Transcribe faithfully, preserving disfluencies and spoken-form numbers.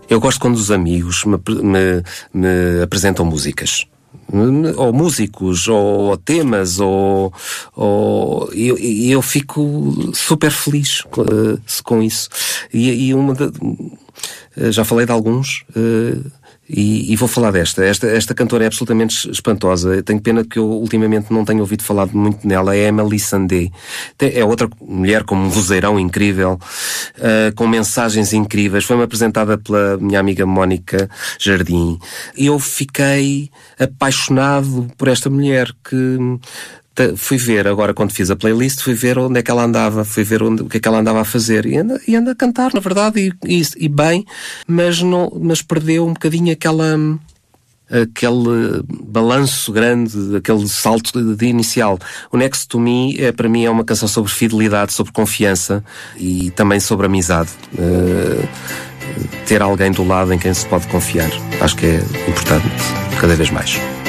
Eu gosto quando os amigos me, me, me apresentam músicas. Ou músicos, ou temas, ou, ou e eu, eu fico super feliz uh, com isso. E, e uma de, uh, já falei de alguns, uh, e, e vou falar desta. esta. Esta cantora é absolutamente espantosa. Eu tenho pena que eu ultimamente não tenho ouvido falar muito nela. É Emily Sandé. É outra mulher com um vozeirão incrível, uh, com mensagens incríveis. Foi-me apresentada pela minha amiga Mónica Jardim. E eu fiquei apaixonado por esta mulher que... Fui ver, agora quando fiz a playlist, fui ver onde é que ela andava, fui ver onde, o que é que ela andava a fazer, e anda, e anda a cantar, na verdade, e, e, e bem, mas, não, mas perdeu um bocadinho aquela, aquele balanço grande, aquele salto de, de inicial. O Next to Me, é, para mim, é uma canção sobre fidelidade, sobre confiança e também sobre amizade. Uh, ter alguém do lado em quem se pode confiar, acho que é importante, cada vez mais.